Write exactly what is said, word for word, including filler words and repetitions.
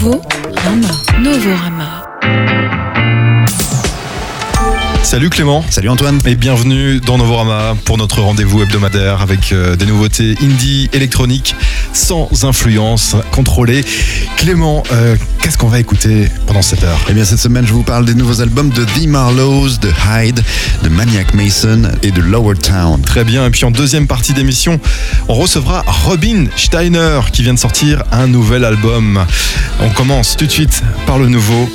Novorama. Novorama. Salut Clément. Salut Antoine. Et bienvenue dans Novorama pour notre rendez-vous hebdomadaire avec euh, des nouveautés indie électroniques sans influence contrôlée. Clément, euh, qu'est-ce qu'on va écouter pendant cette heure ? Eh bien cette semaine je vous parle des nouveaux albums de The Marlows, de Hyde, de Maniac Mason et de Lower Town. Très bien, et puis en deuxième partie d'émission, on recevra Robin Steiner qui vient de sortir un nouvel album. On commence tout de suite par le nouveau